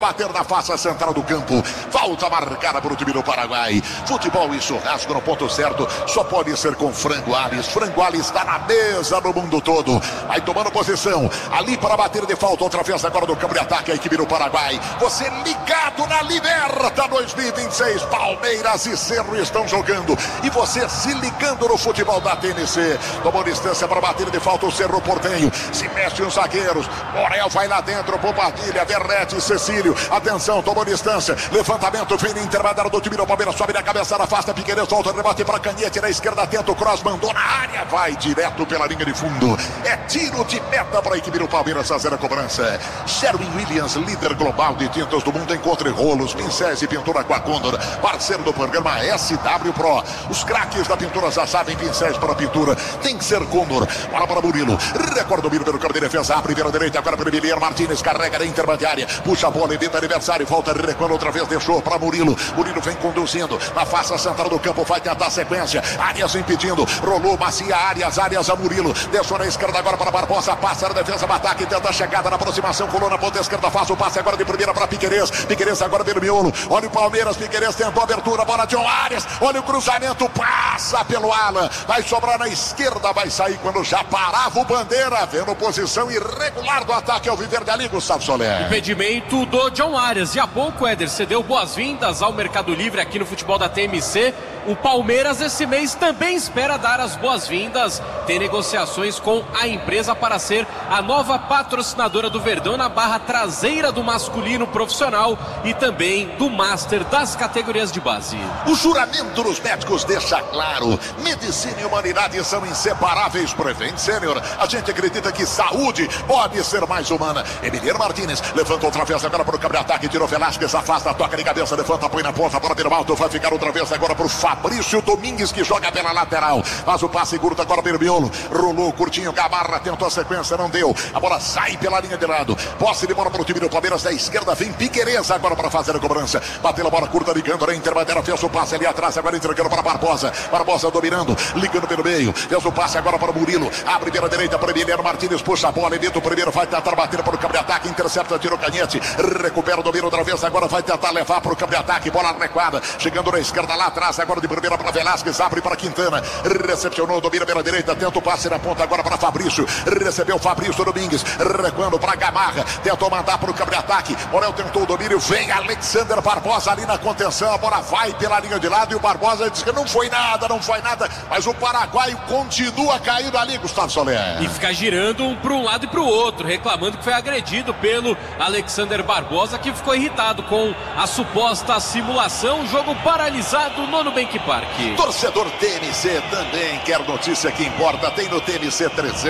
Bater na face central do campo. Falta marcada para o time do Paraguai. Futebol e churrasco no ponto certo. Só pode ser com Frango Ares. Frango Ares está na mesa no mundo todo. Vai tomando posição. Ali para bater de falta. Outra vez agora no campo de ataque. A equipe do Paraguai. Você ligado na Liberta 2026. Palmeiras e Cerro estão jogando. E você se ligando no futebol da TNC. Tomou distância para bater de falta o Cerro Porteño. Se mexe os zagueiros. Morel vai lá dentro. Bombardilha. Verrete e Cecílio. Atenção, tomou distância. Levantamento, vem no intermediário do time do Palmeiras. Sobe na cabeça, afasta Piquerez, volta, rebate para Canhete na esquerda, atento, cross, mandou na área. Vai direto pela linha de fundo. É tiro de meta para a equipe do Palmeiras fazer a cobrança. Sherwin Williams, líder global de tintas do mundo. Encontre rolos, pincéis e pintura com a Condor. Parceiro do programa SW Pro. Os craques da pintura já sabem, pincéis para pintura. Tem que ser Condor. Bola para Murilo. Recorda o Miro pelo campo de defesa. A primeira direita, agora para Emiliano Martínez. Carrega na intermediária. Puxa a bola, evita adversário. Volta, recuando outra vez. Deixou para Murilo. Murilo vem conduzindo. Na face central do campo. Vai tentar a sequência. Arias impedindo. Rolou, macia. Arias a Murilo. Deixou na esquerda agora para Barbosa. Passa na defesa, ataque. Tenta a chegada na aproximação. Colou na ponta esquerda. Faz o passe agora de primeira para Piquerez. Piquerez agora pelo miolo. Olha o Palmeiras. Piquerez tentou a abertura. Bola de Arias. Olha o cruzamento. Passa pelo Alan. Vai sobrar na esquerda. Vai sair quando já parava o Bandeira. Vendo posição irregular do ataque ao Viverde ali, Gustavo Soler. Impedimento do John Arias. E há pouco, Éder, você deu boas-vindas ao Mercado Livre aqui no futebol da TMC. O Palmeiras esse mês também espera dar as boas-vindas. Tem negociações com a empresa para ser a nova patrocinadora do Verdão na barra traseira do masculino profissional e também do Master das categorias de base. O juramento dos médicos deixa claro: medicina e humanidade são inseparáveis. Prevent Sênior, a gente acredita que saúde pode ser mais humana. Emiliano Martínez levanta outra vez agora para o campo de ataque, tirou Velasquez, afasta, toca de cabeça, levanta, põe na ponta, bola pelo alto, vai ficar outra vez agora para o Fabrício Domingues, que joga pela lateral, faz o passe curto agora pelo miolo, rolou, curtinho, Gamarra tentou a sequência, não deu, a bola sai pela linha de lado, posse de bola para o time do Palmeiras, da esquerda vem Piquerez agora para fazer a cobrança, bateu a bola curta, ligando na intermediária, fez o passe ali atrás, agora entregando para Barbosa, Barbosa dominando, ligando pelo meio, fez o passe agora para Murilo, abre pela direita para Emiliano Martínez, puxa a bola, evita o primeiro, vai tentar bater para o campo de ataque, intercepta, tira o Canhete, recupera o domínio outra vez, agora vai tentar levar para o campo de ataque, bola recuada, chegando na esquerda lá atrás, agora de primeira para Velasquez, abre para Quintana, recepcionou, domina pela direita, tenta o passe na ponta agora para Fabrício, recebeu Fabrício Domingues, recuando para Gamarra, tentou mandar para o campo de ataque, Morel tentou o domínio, vem Alexander Barbosa ali na contenção, a bola vai pela linha de lado e o Barbosa diz que não foi nada, mas o paraguaio continua caindo ali, Gustavo Soler. E fica girando para um lado e para o outro, reclamando que foi agredido pelo Alexander Barbosa, que ficou irritado com a suposta simulação, jogo paralisado no Nubank Park. Torcedor TMC também quer notícia que importa, tem no TMC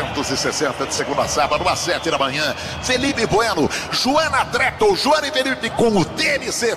360 de segunda a sábado às 7 da manhã, Felipe Bueno, Joana Treto, Joana e Felipe com o TMC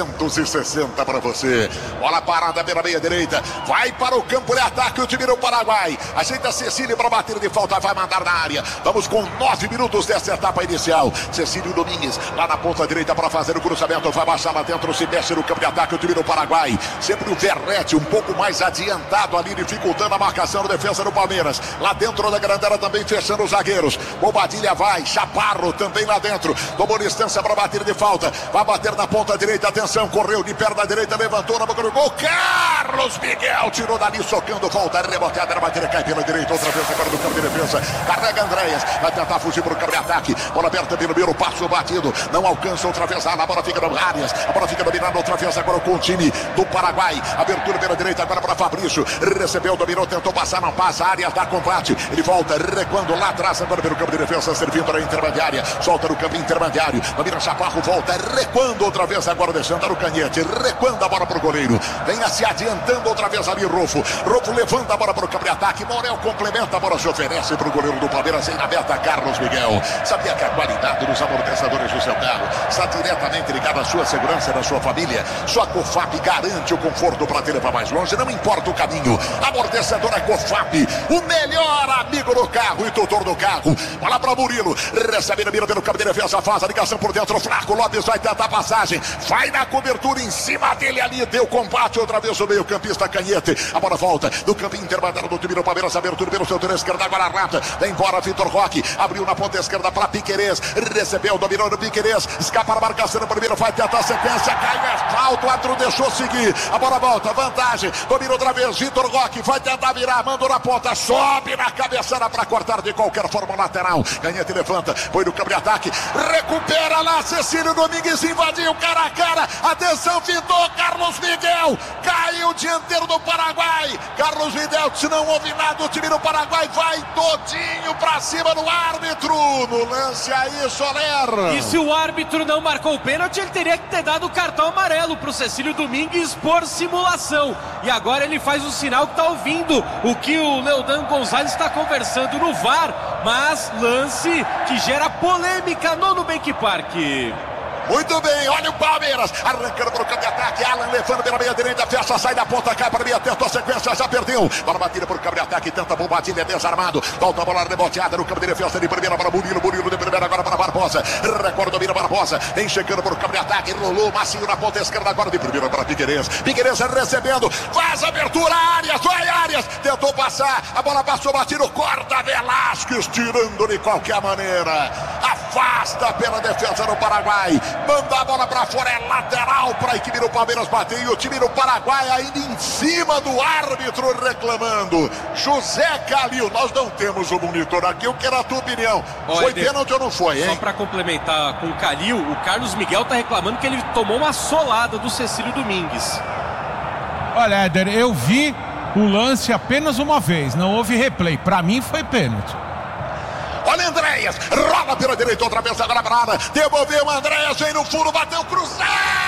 360 para você. Bola parada pela meia direita, vai para o campo de ataque o time do Paraguai, ajeita Cecílio para bater de falta, vai mandar na área, vamos com 9 minutos dessa etapa inicial, Cecílio Domingues lá na ponta direita para fazer o cruzamento, vai baixar lá dentro, se mexe no campo de ataque o time do Paraguai, sempre o Verrete um pouco mais adiantado ali, dificultando a marcação da defesa do Palmeiras, lá dentro da grandela também fechando os zagueiros, Bombadilha vai, Chaparro também lá dentro, tomou distância para bater de falta, vai bater na ponta direita, atenção, correu de perna direita, levantou na boca do gol, Carlos Miguel tirou dali, socando, volta, reboteada, na bateria, cai pela direita, outra vez agora do campo de defesa, carrega Andréas, vai tentar fugir para o campo de ataque, bola aberta pelo meio, passo batido, não alcança outra vez, a bola fica no Arias, a bola fica dominada outra vez agora com o time do Paraguai, abertura pela direita agora para Fabrício, recebeu, dominou, tentou passar, não passa, Arias dá combate, ele volta, recuando lá atrás agora pelo campo de defesa, servindo na intermediária, solta no campo intermediário, domina Chaparro, volta, recuando outra vez agora, deixando no Canhete, recuando a bola para o goleiro, venha se adiantando outra vez ali Rofo levanta a bola para o campo de ataque, Morel complementa, a bola se oferece para o goleiro do Palmeiras, em na meta, Carlos Miguel. Sabia que a qualidade dos amortecedores do seu carro está diretamente ligada à sua segurança e da sua família? Sua Cofap garante o conforto para te levar mais longe, não importa o caminho. Amortecedora Cofap, o melhor amigo do carro e tutor do carro. Flaco, bola para Murilo, recebe na mira pelo campo de defesa, faz a ligação por dentro, o Flaco Lopes vai tentar a passagem, vai na cobertura em cima dele ali, deu combate outra vez o meio campista Canhete, a bola volta do campo intermediário do time do Palmeiras, abertura pelo seu esquerda, agora rata, vem embora Vitor Roque, abriu na ponta esquerda para Piquerez, recebeu, dominou no Piquerez, escapa a marcação no primeiro, vai tentar a sequência, cai no asfalto, o outro deixou seguir, a bola volta, vantagem, domina outra vez, Vitor Roque, vai tentar virar, mandou na ponta, sobe na cabeçada para cortar de qualquer forma lateral, Canhete levanta, põe no campo de ataque, recupera lá, Cecílio Domingues invadiu cara a cara, atenção, fintou, Carlos Miguel, caiu o dianteiro do Paraguai, Carlos Miguel, se não houve nada, o time do Paraguai vai todinho pra cima do árbitro, no lance aí, Soler. E se o árbitro não marcou o pênalti, ele teria que ter dado o cartão amarelo pro Cecílio Domingues por simulação, e agora ele faz o sinal que tá ouvindo o que o Leodan Gonzalez está conversando no VAR, mas lance que gera polêmica no Nubank Park. Muito bem, olha o Palmeiras, arrancando para o campo de ataque, Alan levando pela meia direita, fecha, sai da ponta, cai para a meia, tentou a sequência, já perdeu, bola batida para o campo de ataque, tenta Bombadilha, desarmado, volta a bola reboteada no campo de defesa, de primeira para Murilo, Murilo de primeira agora para Barbosa, recorda, domina Barbosa, vem chegando para o campo de ataque, rolou, macio na ponta esquerda, agora de primeira para Piquerez, Piquerez recebendo, faz abertura, Arias, vai Arias, tentou passar, a bola passou batido, corta Velasquez, tirando de qualquer maneira, afasta pela defesa do Paraguai, manda a bola pra fora, é lateral para a equipe do Palmeiras bater, e o time do Paraguai ainda em cima do árbitro reclamando. José Calil, nós não temos o monitor aqui, eu quero a tua opinião. Olha, foi pênalti ou não foi, hein? Só para complementar com o Calil, o Carlos Miguel tá reclamando que ele tomou uma solada do Cecílio Domingues. Olha, Éder, eu vi o lance apenas uma vez, não houve replay, pra mim foi pênalti. Olha Andréas, rola pela direita outra vez agora para a área, devolveu o Andréas, vem no fundo, bateu cruzado,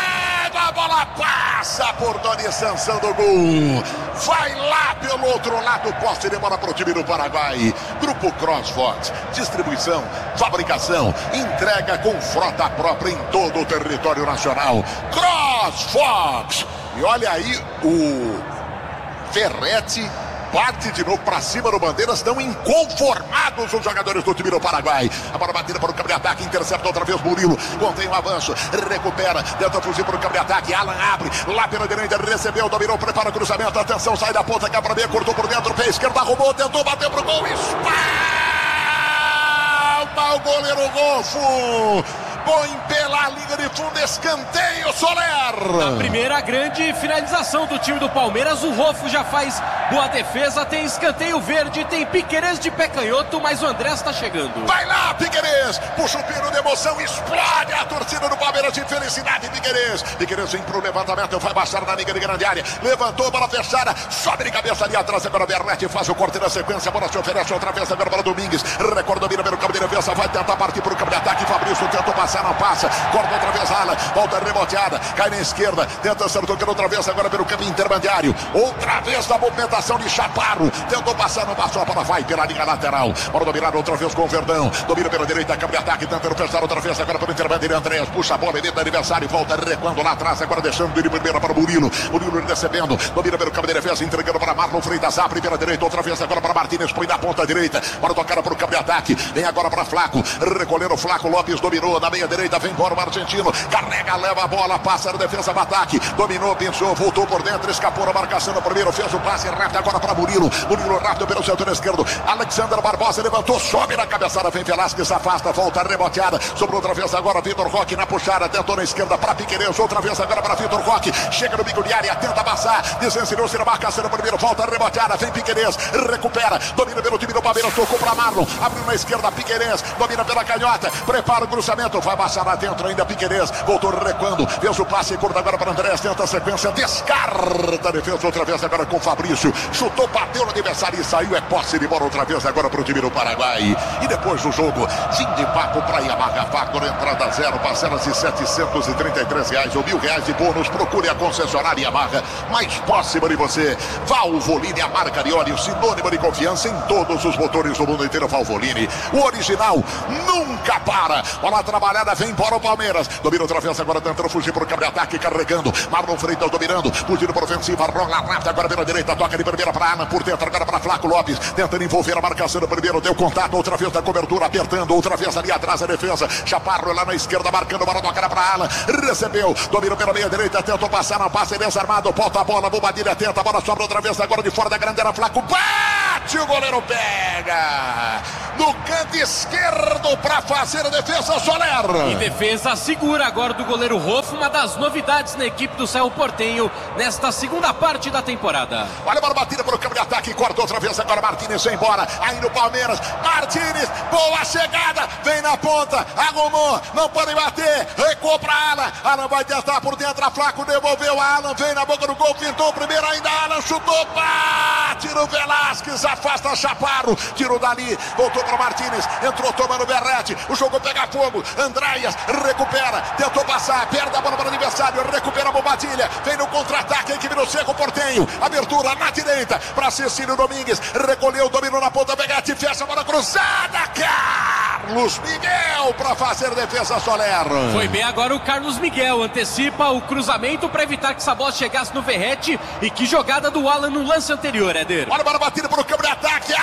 a bola passa por Doni Sansão do gol, vai lá pelo outro lado, posse de bola para o time do Paraguai, Grupo CrossFox, distribuição, fabricação, entrega com frota própria em todo o território nacional, CrossFox, e olha aí o Ferretti, parte de novo para cima do Bandeiras, estão inconformados os jogadores do time do Paraguai. A bola batida para o campo de ataque, intercepta outra vez Murilo, contém o avanço, recupera, tenta fugir para o campo de ataque, Alan abre, lá pela direita, recebeu, dominou, prepara o cruzamento, atenção, sai da ponta, cá para meia, cortou por dentro, pé esquerda, roubou, tentou, bateu pro gol, espalma o goleiro Golfo. Põe pela linha de fundo, escanteio, Soler. Na primeira grande finalização do time do Palmeiras, o Rofo já faz boa defesa, tem escanteio verde, tem Piquerez de pé canhoto, mas o André está chegando. Vai lá, Piquerez, puxa o pino de emoção, explode a torcida do Palmeiras de felicidade, Piquerez. Piquerez vem pro levantamento, vai baixar na linha de grande área, levantou, bola fechada, sobe de cabeça ali atrás, agora Bernetti faz o corte na sequência, a bola se oferece outra vez agora para Domingues, recorda, domina pelo campo de defesa, vai tentar partir pro campo de ataque, Fabrício tentou passar, não passa, corta outra vez Ala, volta reboteada, cai na esquerda, tenta ser tocando outra vez agora pelo campo intermediário, outra vez na movimentação de Chaparro, tentou passar, não passou, a bola vai pela linha lateral, bola dominada outra vez com o Verdão, domina pela direita, campo de ataque, tentando fechar outra vez agora pelo intermediário, Andréas, puxa a bola, evita adversário, volta recuando lá atrás, agora deixando de primeira para Murilo, Murilo recebendo, domina pelo campo de defesa, entregando para Marlon Freitas, abre pela direita, outra vez agora para Martínez, põe na ponta direita, bola tocada para o campo de ataque, vem agora para Flaco, recolhendo Flaco, Lopes dominou na meia direita, vem embora o argentino, carrega, leva a bola, passa na defesa, ataque, dominou, pensou, voltou por dentro, escapou na marcação no primeiro, fez o passe reto agora para Murilo, Murilo rápido pelo setor esquerdo, Alexander Barbosa levantou, sobe na cabeçada, vem Velasquez, afasta, volta, reboteada, sobrou outra vez agora, Vitor Roque na puxada, tentou na esquerda para Piquerez, outra vez agora para Vitor Roque, chega no bico de área, tenta passar, desensinou-se na marcação no primeiro, volta, reboteada, vem Piquerez, recupera, domina pelo time do Palmeiras, tocou para Marlon, abriu na esquerda, Piquerez, domina pela canhota, prepara o cruzamento, vai passar lá dentro ainda Piquerez, voltou recuando, fez o passe curto agora para Andrés, tenta a sequência, descarta a defesa outra vez agora com Fabrício, chutou, bateu no adversário e saiu, é posse de bola outra vez agora para o time do Paraguai. E depois do jogo, Fim de papo para Yamaha Factor, entrada zero, parcelas de R$733 ou R$1.000 de bônus. Procure a concessionária Yamaha mais próxima de você. Valvoline, a marca de óleo, sinônimo de confiança em todos os motores do mundo inteiro. Valvoline, o original nunca para. Bola trabalhada, vem para o Palmeiras. Domina outra vez, agora tentando fugir para o campo de ataque, carregando. Marlon Freitas dominando, fugindo para a ofensiva. Rola rápido, agora pela direita, toca de primeira para Alan, por dentro, agora para Flaco Lopes. Tentando envolver a marcação do primeiro, deu contato, outra vez da cobertura, apertando, outra vez ali atrás a defesa. Chaparro lá na esquerda, marcando, bola do cara para Alan. Recebeu, dominou pela meia direita, tentou passar, não passa, desarmado, volta a bola, Bobadilha tenta, a bola sobra outra vez, agora de fora da grande área, Flaco bate, o goleiro pega no canto esquerdo para fazer a defesa, Soler. E defesa segura agora do goleiro Rofo, uma das novidades na equipe do Cerro Porteño nesta segunda parte da temporada. Olha a bola batida para o campo de ataque, corta outra vez agora Martínez vai embora, aí no Palmeiras, Martínez, boa chegada, vem na ponta, arrumou, não pode bater, recuou para Alan, Alan vai tentar por dentro, a Flaco devolveu, Alan vem na boca do gol, pintou o primeiro, ainda Alan chutou, bate no Velasquez, afasta Chaparro, tirou dali, voltou para Martínez, entrou tomando Berretti, o jogo pega fogo, Andréas recupera, tentou passar, perde a bola para o adversário, recupera a Bobadilha, vem no contra-ataque, a equipe do Cerro Porteño, abertura na direita, para Cecílio Domingues, recolheu, dominou na ponta, Begatti, fecha a bola cruzada, Carlos Miguel para fazer defesa, Soler. Foi bem agora o Carlos Miguel, antecipa o cruzamento para evitar que essa bola chegasse no Verratti, e que jogada do Alan no lance anterior, Éder. Olha a bola batida para o campo de ataque,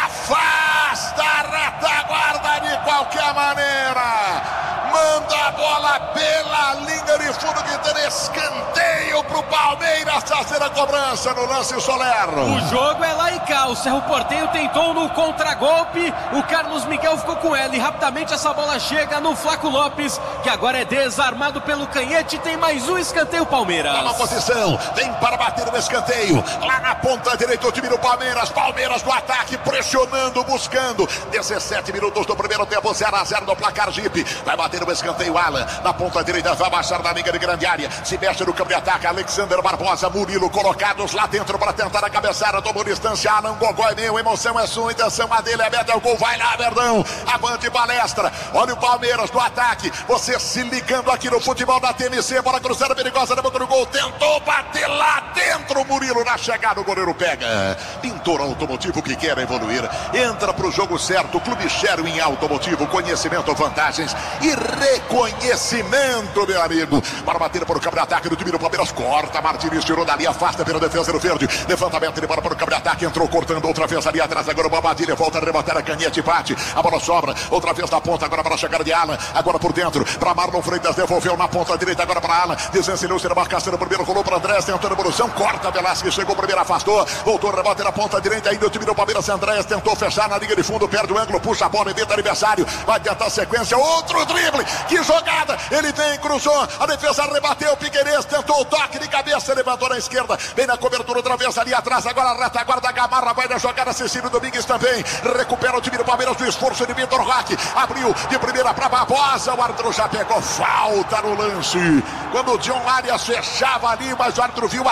afasta a retaguarda de qualquer maneira, manda a bola pela linha de fundo de ter escanteio para o Palmeiras fazer a cobrança no lance, Soler. O jogo é lá e cá, o Cerro Porteño tentou no contragolpe, o Carlos Miguel ficou com ela e rapidamente essa bola chega no Flaco Lopes, que agora é desarmado pelo canhete, tem mais um escanteio Palmeiras. Toma posição, vem para bater no escanteio, lá na ponta direita o time do Palmeiras, Palmeiras no ataque, pressionando, buscando, 17 minutos do primeiro tempo, 0-0 no placar Jeep, vai bater no escanteio Alan, na ponta direita, vai baixar na linha de grande área, se mexe no campo de ataque, Alexander Barbosa, Murilo colocados lá dentro para tentar a cabeçada, tomou distância, Alan, Gogó é meu, emoção é sua, intenção a dele, é meta, é o gol, vai lá, Verdão, avante palestra, olha o Palmeiras no ataque, você se ligando aqui no futebol da TMC, bola cruzada perigosa na boca do gol, tentou bater lá dentro, Murilo na chegada, o goleiro pega. Pintor Automotivo que quer evoluir, entra pro jogo certo, Clube Sherwin Automotivo, conhecimento, vantagens e reconhecimento, meu amigo. Para bater para o campo de ataque do time do Palmeiras, corta, Martínez tirou dali, afasta pela defesa do verde, levantamento de bola para o campo de ataque, entrou cortando outra vez ali atrás, agora o Bobadilha volta a rematar a canhete, bate, a bola sobra, outra vez na ponta, agora para a chegada de Alan, agora por dentro, para Marlon Freitas, devolveu na ponta direita, agora para Alan, desensinou-se na marcação do primeiro, rolou para Andrés, tentando a evolução, corta, Velasquez chegou primeiro, afastou, voltou a rebote na ponta direita, ainda o time do Palmeiras, Andrés tentou fechar na linha de fundo, perde o ângulo, puxa a bola, evita adversário, vai tentar a sequência, outro drible, que jogada, ele vem, cruzou, a defesa rebateu, Piquerez tentou o toque de cabeça, levantou na esquerda, vem na cobertura outra vez ali atrás, agora a retaguarda Gamarra, vai na jogada, Cecílio Domingues também, recupera o time do Palmeiras do esforço de Vitor Roque, abriu de primeira para Barbosa, o árbitro já pegou falta no lance, quando o John Arias fechava ali, mas o árbitro viu a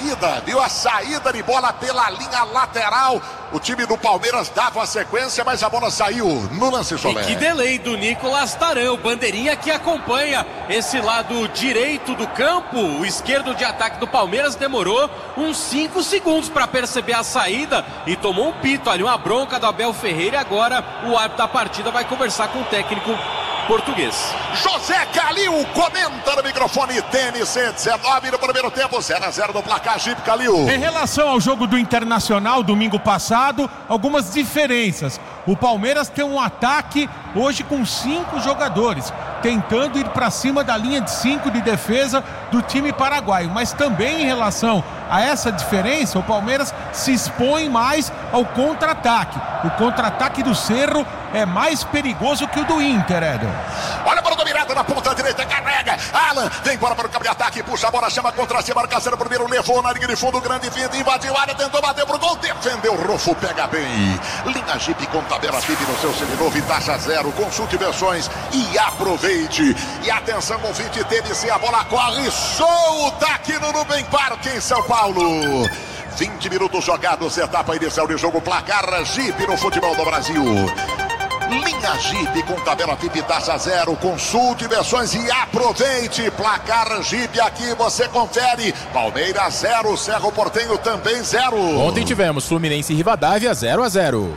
saída de bola pela linha lateral, o time do Palmeiras dava a sequência, mas a bola saiu no lance, Soler. E que delay do Nicolas Tarão, bandeirinha que acompanha esse lado direito do campo, o esquerdo de ataque do Palmeiras demorou uns 5 segundos para perceber a saída e tomou um pito ali, uma bronca do Abel Ferreira, e agora o árbitro da partida vai conversar com o técnico português. José Calil comenta no microfone, TMC 19 no primeiro tempo, 0-0 no placar, Jeep Calil. Em relação ao jogo do Internacional, domingo passado, algumas diferenças. O Palmeiras tem um ataque hoje com 5 jogadores, tentando ir para cima da linha de 5 de defesa do time paraguaio. Mas também em relação a essa diferença, o Palmeiras se expõe mais ao contra-ataque. O contra-ataque do Cerro é mais perigoso que o do Inter, Éder. Olha para o dominado na ponta direita, carrega, Alan, vem embora para o campo de ataque, puxa a bola, chama contra si, marcação primeiro, levou na linha de fundo, grande vinda, invadiu a área, tentou bater pro gol, defendeu, Rofo pega bem. Linha Jeep com tabela FIP no seu seminovo e taxa zero, consulte versões e aproveite. E atenção, ouvinte, TMC, a bola corre solta aqui no Nubem Parque em São Paulo. 20 minutos jogados, etapa inicial de jogo, placar Jeep no futebol do Brasil. Linha Jeep com tabela VIP taxa zero. Consulte versões e aproveite. Placar Jeep aqui você confere. Palmeiras 0, Cerro Porteño também 0. Ontem tivemos Fluminense e Rivadavia 0-0.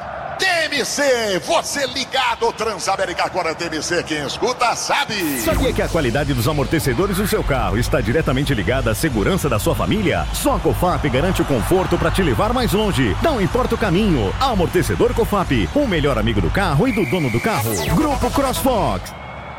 TMC, você ligado, Transamérica agora TMC, quem escuta sabe. Sabia que a qualidade dos amortecedores do seu carro está diretamente ligada à segurança da sua família? Só a Cofap garante o conforto para te levar mais longe. Não importa o caminho, Amortecedor Cofap, o melhor amigo do carro e do dono do carro. Grupo CrossFox.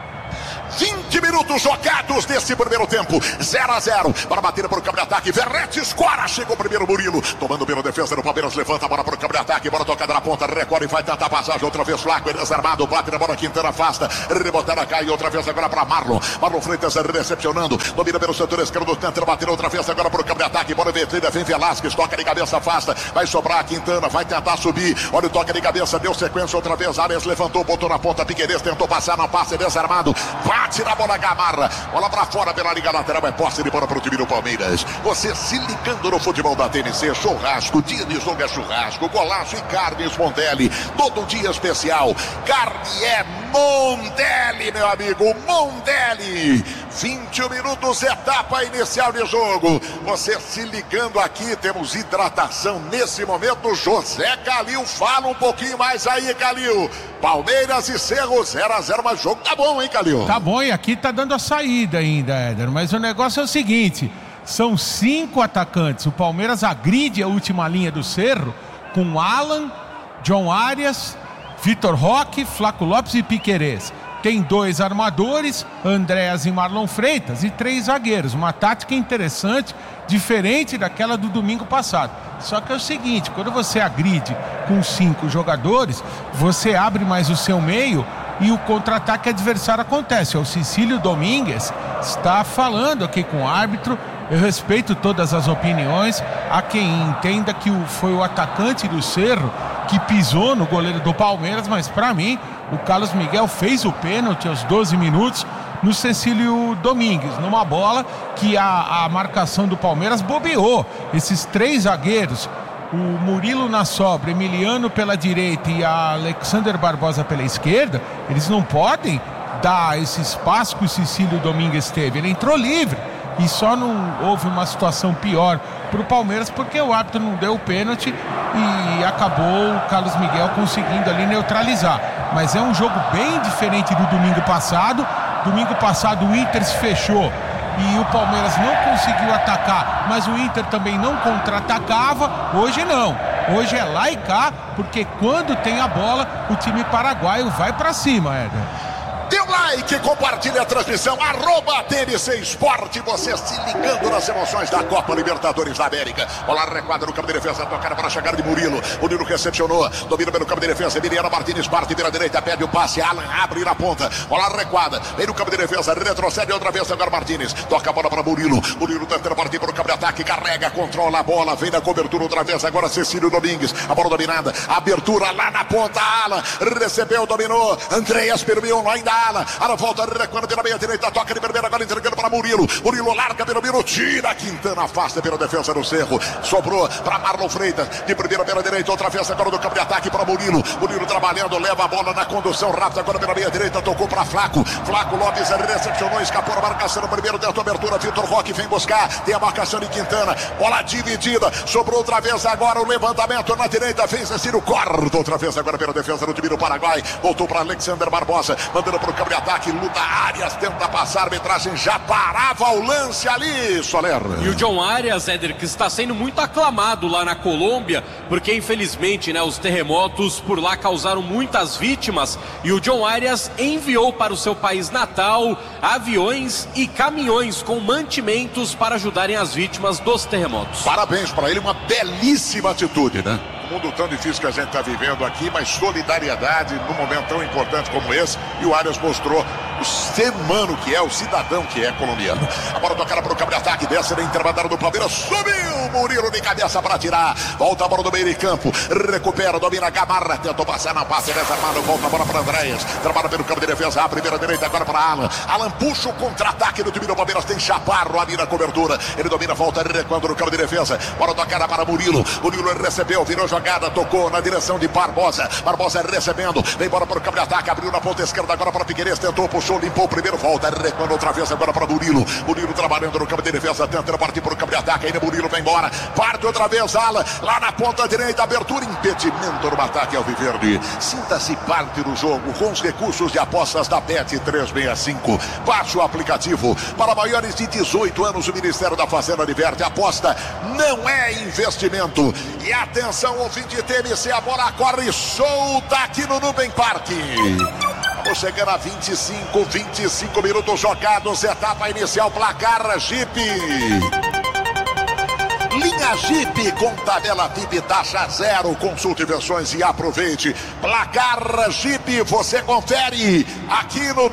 20 minutos jogados nesse primeiro tempo, 0-0, para bater para o campo de ataque, Verratti escora, chegou o primeiro Murilo, tomando pela defesa do Palmeiras, levanta a bola para o campo de ataque, bola tocada na ponta, recorre e vai tentar passagem, outra vez Flaco, ele desarmado, bate na bola, Quintana afasta, rebotada, cai, outra vez agora para Marlon Freitas recepcionando, domina pelo setor esquerdo, tenta bater outra vez agora para o campo de ataque, bola invertida, vem Velasquez, toca de cabeça, afasta, vai sobrar, Quintana, vai tentar subir, olha o toque de cabeça, deu sequência outra vez, Arias levantou, botou na ponta, Piquerez tentou passar, não passa, desarmado, bate na bola, Gamarra, bola pra fora pela liga lateral, é posse de bola pro time do Palmeiras. Você se ligando no futebol da TMC, churrasco, dia de jogo é churrasco, golaço e carnes Mondelli, todo dia especial, carne é Mondelli, meu amigo, Mondelli. 20 minutos, etapa inicial de jogo, você se ligando aqui, temos hidratação nesse momento, José Calil, fala um pouquinho mais aí, Calil. Palmeiras e Cerro 0-0, mas o jogo tá bom, hein, Calil? Tá bom, e aqui tá dando a saída ainda, Éder, mas o negócio é o seguinte, são 5 atacantes, o Palmeiras agride a última linha do Cerro com Alan, John Arias, Vitor Roque, Flaco Lopes e Piquerez. Tem 2 armadores, Andréas e Marlon Freitas, e 3 zagueiros. Uma tática interessante, diferente daquela do domingo passado. Só que é o seguinte, quando você agride com 5 jogadores, você abre mais o seu meio e o contra-ataque adversário acontece. O Cecílio Domingues está falando aqui com o árbitro. Eu respeito todas as opiniões. Há quem entenda que foi o atacante do Cerro que pisou no goleiro do Palmeiras, mas para mim o Carlos Miguel fez o pênalti aos 12 minutos no Cecílio Domingues, numa bola que a marcação do Palmeiras bobeou. Esses 3 zagueiros, o Murilo na sobra, Emiliano pela direita e a Alexander Barbosa pela esquerda, eles não podem dar esse espaço que o Cecílio Domingues teve. Ele entrou livre e só não houve uma situação pior para o Palmeiras porque o árbitro não deu o pênalti e acabou o Carlos Miguel conseguindo ali neutralizar. Mas é um jogo bem diferente do domingo passado. Domingo passado o Inter se fechou e o Palmeiras não conseguiu atacar, mas o Inter também não contra-atacava. Hoje não, hoje é lá e cá, porque quando tem a bola o time paraguaio vai para cima, Éder. Dê um like, compartilhe a transmissão, @TMC Esporte, você se ligando nas emoções da Copa Libertadores da América. Bola recuada no campo de defesa, tocada para chegar de Murilo. Murilo recepcionou, domina pelo campo de defesa, Emiliano Martins parte pela direita, pede o passe, Alan abre na ponta, bola recuada, vem no campo de defesa, retrocede outra vez agora Martins, toca a bola para Murilo. Murilo tentando partir para o campo de ataque, carrega, controla a bola, vem na cobertura outra vez agora Cecílio Domingues, a bola dominada, abertura lá na ponta, Alan recebeu, dominou, Andréas Permion ainda Alan volta, recuando pela meia direita, toca de primeira, agora entregando para Murilo. Murilo larga pelo Miro, tira, Quintana afasta pela defesa do Cerro. Sobrou para Marlon Freitas, de primeira pela direita, outra vez agora do campo de ataque para Murilo. Murilo trabalhando, leva a bola na condução rápida, agora pela meia direita, tocou para Flaco. Flaco Lopes recepcionou, escapou a marcação no primeiro, tentou abertura, Vitor Roque vem buscar, tem a marcação de Quintana, bola dividida, sobrou outra vez agora o levantamento na direita, fez Cecílio, corta outra vez agora pela defesa do time do Paraguai, voltou para Alexander Barbosa, mandando para o campo de ataque, luta Arias, tenta passar, a arbitragem já parava o lance ali, Soler. E o John Arias, Éder, que está sendo muito aclamado lá na Colômbia, porque infelizmente, né, os terremotos por lá causaram muitas vítimas, e o John Arias enviou para o seu país natal aviões e caminhões com mantimentos para ajudarem as vítimas dos terremotos. Parabéns para ele, uma belíssima atitude, né? Um mundo tão difícil que a gente está vivendo aqui, mas solidariedade num momento tão importante como esse, E o Arias mostrou o ser humano que é, o cidadão que é colombiano. A bola tocada para o campo de ataque, desce na intermediária do Palmeiras, subiu Murilo de cabeça para tirar, volta a bola do meio de campo, recupera, domina Gamarra, tentou passar na passe desarmado, volta a bola para Andréas, trabalha pelo campo de defesa, a primeira direita agora para Alan puxa o contra-ataque do time do Palmeiras, tem Chaparro ali na cobertura, ele domina, volta recuando no campo de defesa, bola tocada para Murilo recebeu, virou jogada, tocou na direção de Barbosa recebendo, vem bola para o campo de ataque, abriu na ponta esquerda agora para Figueiredo, tentou, puxou, limpou o primeiro, volta recuando outra vez agora para Murilo trabalhando no campo de defesa, tentando partir para o campo de ataque, ainda Murilo vai embora, parte outra vez Alan, lá na ponta direita, abertura, impedimento no ataque alviverde. Sinta-se parte do jogo com os recursos de apostas da Bet365. Baixe o aplicativo. Para maiores de 18 anos, o Ministério da Fazenda adverte, aposta não é investimento. E atenção, ouvinte TMC, a bola corre solta aqui no Nubank Park. Estamos chegando a 25 minutos jogados, etapa inicial, placar Jeep. Linha Jeep com tabela VIP, taxa zero, consulte versões e aproveite. Placar Jeep, você confere aqui no